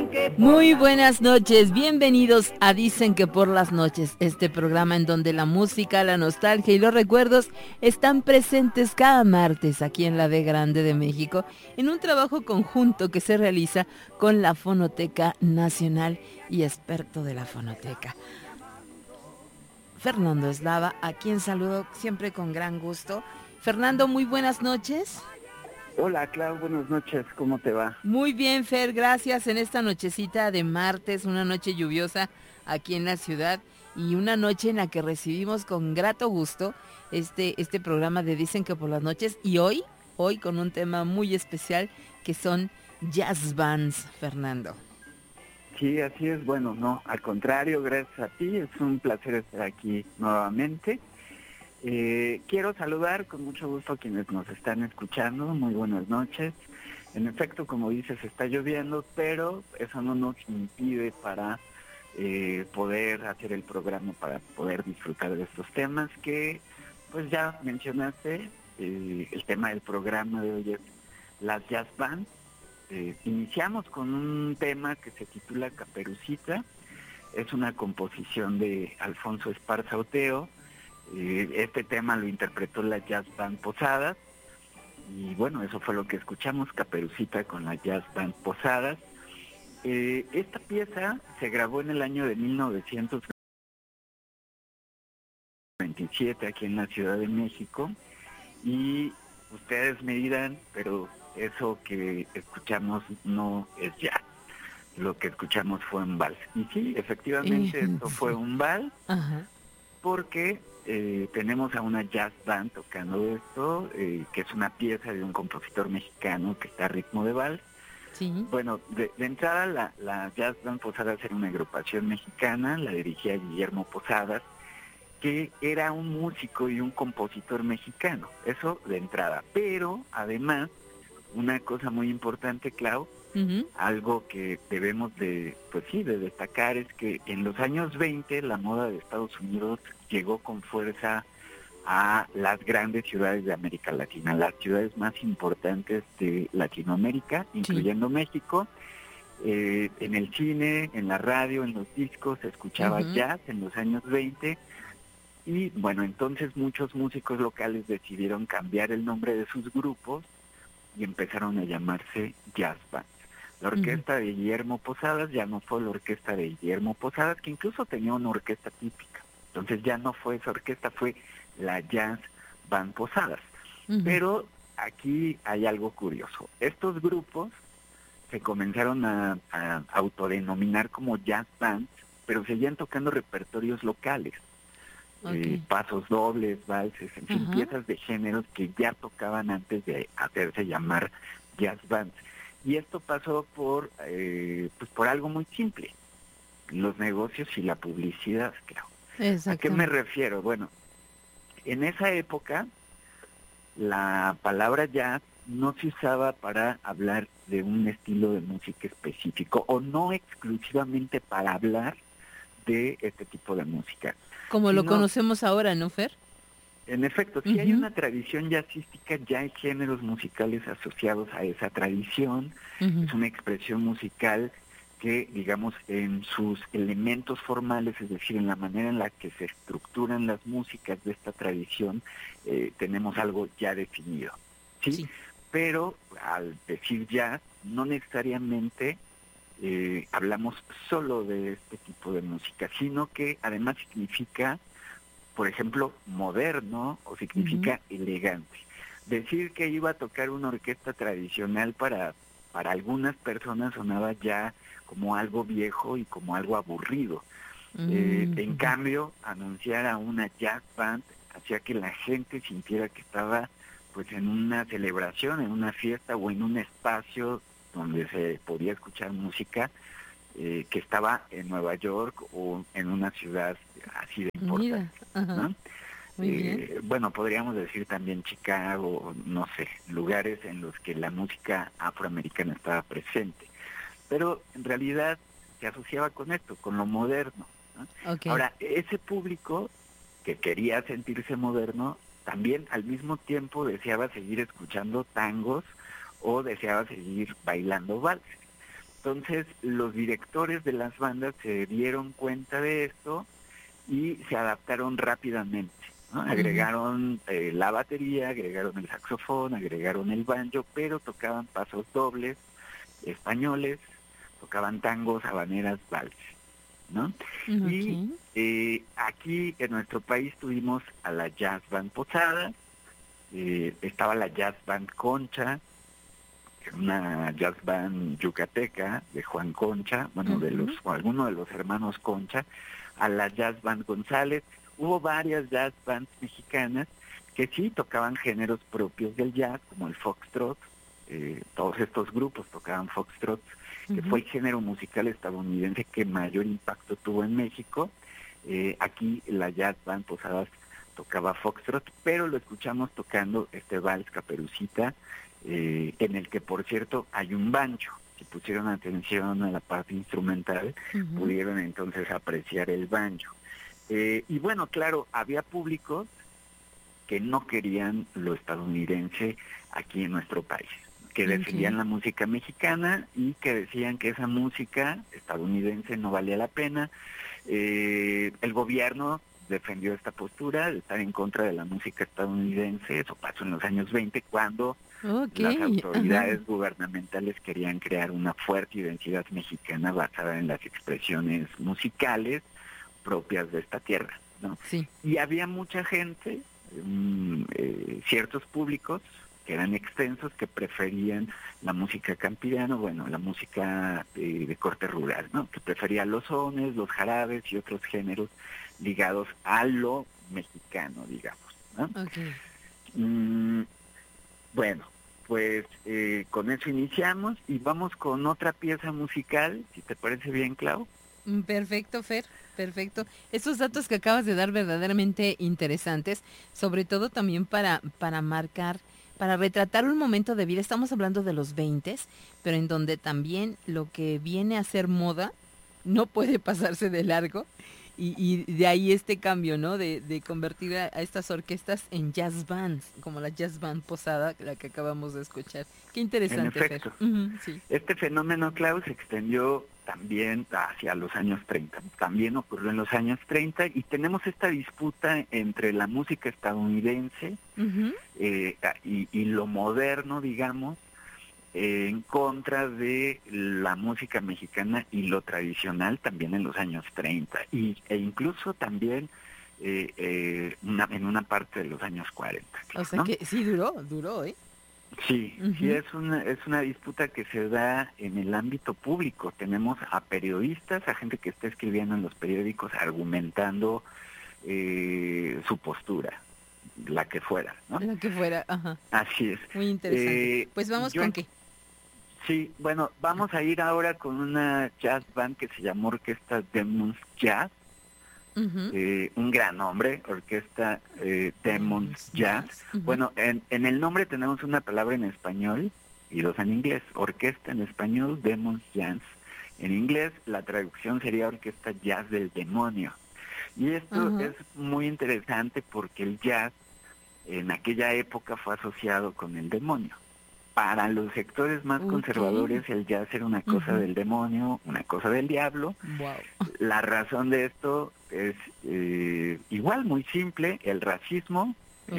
Muy buenas noches, bienvenidos a Dicen que por las noches, este programa en donde la música, la nostalgia y los recuerdos están presentes cada martes aquí en la B Grande de México, en un trabajo conjunto que se realiza con la Fonoteca Nacional y experto de la Fonoteca, Fernando Eslava, a quien saludo siempre con gran gusto. Fernando, muy buenas noches. Hola, Clau, buenas noches, ¿cómo te va? Muy bien, Fer, gracias en esta nochecita de martes, una noche lluviosa aquí en la ciudad y una noche en la que recibimos con grato gusto este programa de Dicen que por las noches y hoy con un tema muy especial que son jazz bands, Fernando. Sí, así es, bueno, no, al contrario, gracias a ti, es un placer estar aquí nuevamente. Quiero saludar con mucho gusto a quienes nos están escuchando, muy buenas noches. En efecto, como dices, está lloviendo, pero eso no nos impide para poder hacer el programa, para poder disfrutar de estos temas que, pues ya mencionaste, el tema del programa de hoy es las jazz bands. Iniciamos con un tema que se titula Caperucita, es una composición de Alfonso Esparza Oteo. Este tema lo interpretó la Jazz Band Posadas y bueno, eso fue lo que escuchamos, Caperucita con la Jazz Band Posadas. Esta pieza se grabó en el año de 1927 aquí en la Ciudad de México y ustedes me dirán, pero eso que escuchamos no es jazz, lo que escuchamos fue un vals. Y sí, efectivamente esto fue Sí. un vals, Ajá. porque tenemos a una jazz band tocando esto, que es una pieza de un compositor mexicano que está a ritmo de vals. Sí. Bueno, de entrada la Jazz Band Posadas era una agrupación mexicana, la dirigía Guillermo Posadas, que era un músico y un compositor mexicano, eso de entrada. Pero además, una cosa muy importante, Clau, Uh-huh. algo que debemos de, pues sí, de destacar es que en los años 20 la moda de Estados Unidos llegó con fuerza a las grandes ciudades de América Latina, las ciudades más importantes de Latinoamérica, Sí. incluyendo México. En el cine, en la radio, en los discos se escuchaba Uh-huh. jazz en los años 20 y bueno, entonces muchos músicos locales decidieron cambiar el nombre de sus grupos y empezaron a llamarse jazz bands. La Uh-huh. orquesta de Guillermo Posadas ya no fue la orquesta de Guillermo Posadas, que incluso tenía una orquesta típica. Entonces ya no fue esa orquesta, fue la Jazz Band Posadas. Uh-huh. Pero aquí hay algo curioso. Estos grupos se comenzaron a autodenominar como jazz bands, pero seguían tocando repertorios locales. Okay. Pasos dobles, valses, en fin, Ajá. piezas de géneros que ya tocaban antes de hacerse llamar jazz bands. Y esto pasó pues por algo muy simple, los negocios y la publicidad, claro. ¿A qué me Exactamente. refiero? Bueno, en esa época la palabra jazz no se usaba para hablar de un estilo de música específico o no exclusivamente para hablar de este tipo de música, Como lo sino, conocemos ahora, ¿no, Fer? en efecto, sí hay Uh-huh. una tradición jazzística, ya hay géneros musicales asociados a esa tradición, Uh-huh. es una expresión musical que, digamos, en sus elementos formales, es decir, en la manera en la que se estructuran las músicas de esta tradición, tenemos algo ya definido, ¿sí? Sí. Pero al decir jazz, no necesariamente hablamos solo de este tipo de música, sino que además significa, por ejemplo, moderno o Uh-huh. significa elegante. Decir que iba a tocar una orquesta tradicional para algunas personas sonaba ya como algo viejo y como algo aburrido. En Uh-huh. cambio, anunciar a una jazz band hacía que la gente sintiera que estaba pues en una celebración, en una fiesta o en un espacio donde se podía escuchar música que estaba en Nueva York o en una ciudad así de importante, Mira, ajá, ¿no? muy bien. Bueno, podríamos decir también Chicago, no sé, lugares en los que la música afroamericana estaba presente. Pero en realidad se asociaba con esto, con lo moderno, ¿no? Okay. Ahora, ese público que quería sentirse moderno, también al mismo tiempo deseaba seguir escuchando tangos o deseaba seguir bailando valses. Entonces los directores de las bandas se dieron cuenta de esto y se adaptaron rápidamente, ¿no? Agregaron la batería, agregaron el saxofón, agregaron el banjo, pero tocaban pasos dobles, españoles, tocaban tangos, habaneras, valses, ¿no? Okay. Y aquí en nuestro país tuvimos a la Jazz Band Posada, estaba la Jazz Band Concha, una jazz band yucateca de Juan Concha, bueno, alguno de los hermanos Concha, a la Jazz Band González. Hubo varias jazz bands mexicanas que sí tocaban géneros propios del jazz, como el foxtrot. Todos estos grupos tocaban foxtrot, que fue el género musical estadounidense que mayor impacto tuvo en México. Aquí la Jazz Band Posadas tocaba foxtrot, pero lo escuchamos tocando este vals Caperucita, en el que, por cierto, hay un banjo. Si pusieron atención a la parte instrumental, pudieron entonces apreciar el banjo. Y bueno, claro, había públicos que no querían lo estadounidense aquí en nuestro país, que defendían la música mexicana y que decían que esa música estadounidense no valía la pena. El gobierno defendió esta postura de estar en contra de la música estadounidense. Eso pasó en los años 20, cuando las autoridades gubernamentales querían crear una fuerte identidad mexicana basada en las expresiones musicales propias de esta tierra, ¿no? Sí. Y había mucha gente, ciertos públicos que eran extensos, que preferían la música campirana, bueno, la música de corte rural, ¿no? Que prefería los sones, los jarabes y otros géneros ligados a lo mexicano, digamos, ¿no? Bueno, pues con eso iniciamos y vamos con otra pieza musical, si te parece bien, Clau. Perfecto, Fer, perfecto. Estos datos que acabas de dar verdaderamente interesantes, sobre todo también para marcar, para retratar un momento de vida. Estamos hablando de los 20, pero en donde también lo que viene a ser moda no puede pasarse de largo. Y de ahí este cambio, ¿no? De convertir a estas orquestas en jazz bands, como la Jazz Band Posada, la que acabamos de escuchar. Qué interesante, En efecto, sí. Este fenómeno, Clau, se extendió también hacia los años 30. También ocurrió en los años 30 y tenemos esta disputa entre la música estadounidense y lo moderno, digamos, en contra de la música mexicana y lo tradicional también en los años 30 e incluso también en una parte de los años 40. O sea, ¿no? Que sí duró, ¿eh? Sí, sí, es una disputa que se da en el ámbito público. Tenemos a periodistas, a gente que está escribiendo en los periódicos argumentando su postura, la que fuera, ¿no? La que fuera, ajá. Así es. Muy interesante. Pues vamos con qué. Sí, bueno, vamos a ir ahora con una jazz band que se llamó Orquesta Demons Jazz. Un gran nombre, Orquesta Demons Jazz. Bueno, en el nombre tenemos una palabra en español y dos en inglés. Orquesta en español, Demons Jazz. En inglés la traducción sería Orquesta Jazz del Demonio. Y esto es muy interesante porque el jazz en aquella época fue asociado con el demonio. Para los sectores más conservadores, el jazz era una cosa del demonio, una cosa del diablo. Wow. La razón de esto es igual, muy simple, el racismo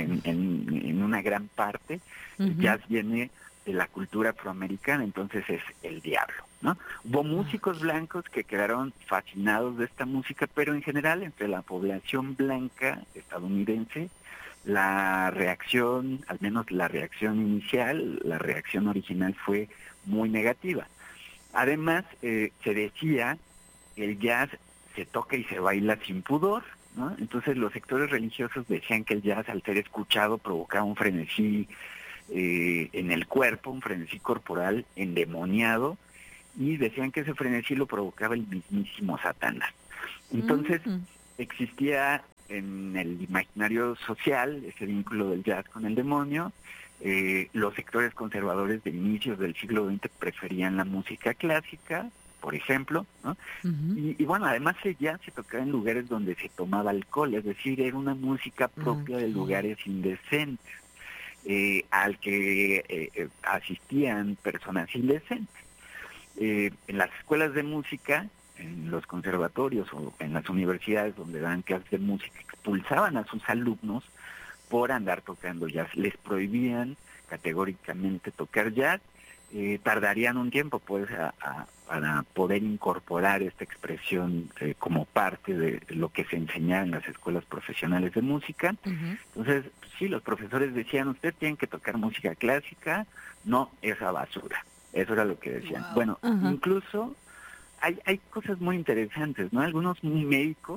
en una gran parte. El jazz viene de la cultura afroamericana, entonces es el diablo, ¿no? Hubo músicos blancos que quedaron fascinados de esta música, pero en general entre la población blanca estadounidense, la reacción, al menos la reacción inicial, la reacción original fue muy negativa. Además, se decía que el jazz se toca y se baila sin pudor, ¿no? Entonces los sectores religiosos decían que el jazz, al ser escuchado, provocaba un frenesí en el cuerpo, un frenesí corporal endemoniado, y decían que ese frenesí lo provocaba el mismísimo Satanás. Entonces, existía en el imaginario social ese vínculo del jazz con el demonio. Los sectores conservadores de inicios del siglo XX preferían la música clásica, por ejemplo, ¿no? Y bueno, además el jazz se tocaba en lugares donde se tomaba alcohol, es decir, era una música propia de lugares indecentes, al que asistían personas indecentes. En las escuelas de música, en los conservatorios o en las universidades donde dan clases de música, expulsaban a sus alumnos por andar tocando jazz. Les prohibían categóricamente tocar jazz. Tardarían un tiempo pues para poder incorporar esta expresión como parte de lo que se enseñaba en las escuelas profesionales de música. Uh-huh. Entonces, sí, los profesores decían, usted tiene que tocar música clásica, no esa basura. Eso era lo que decían. Wow. Bueno, Uh-huh. incluso hay cosas muy interesantes, ¿no? Algunos médicos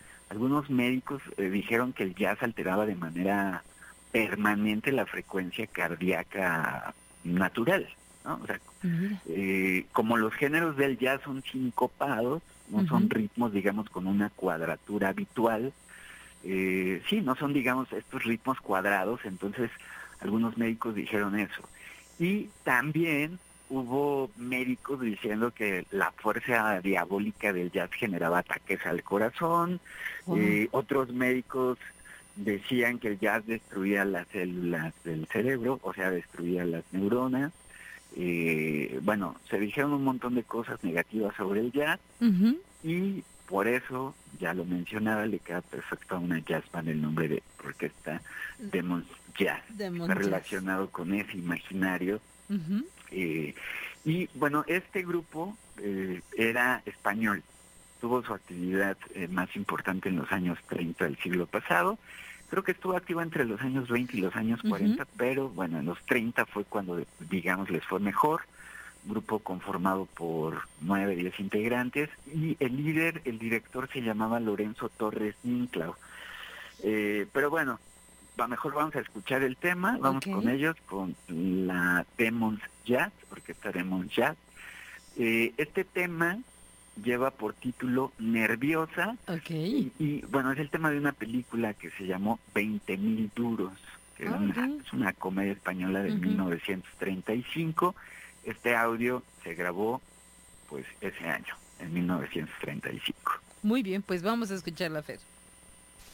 dijeron que el jazz alteraba de manera permanente la frecuencia cardíaca natural, ¿no? O sea, como los géneros del jazz son sincopados, no uh-huh. son ritmos, digamos, con una cuadratura habitual, sí, no son, digamos, estos ritmos cuadrados, entonces algunos médicos dijeron eso. Y también hubo médicos diciendo que la fuerza diabólica del jazz generaba ataques al corazón. Otros médicos decían que el jazz destruía las células del cerebro, o sea, destruía las neuronas. Bueno, se dijeron un montón de cosas negativas sobre el jazz, uh-huh. Y por eso, ya lo mencionaba, le queda perfecto a una jazz band el nombre de orquesta Demons Jazz. Está relacionado con ese imaginario. Uh-huh. Y bueno, este grupo era español, tuvo su actividad más importante en los años 30 del siglo pasado. Creo que estuvo activo entre los años 20 y los años 40, uh-huh. Pero bueno, en los 30 fue cuando, digamos, les fue mejor. Grupo conformado por 9, 10 integrantes, y el director se llamaba Lorenzo Torres Ninclau. Pero bueno, mejor vamos a escuchar el tema, vamos okay. Con ellos, con la Demons Jazz, orquesta Demons Jazz. Este tema lleva por título Nerviosa, okay. y bueno, es el tema de una película que se llamó 20,000 duros, que okay. Es una comedia española de uh-huh. 1935. Este audio se grabó pues ese año, en 1935. Muy bien, pues vamos a escucharla, Fer.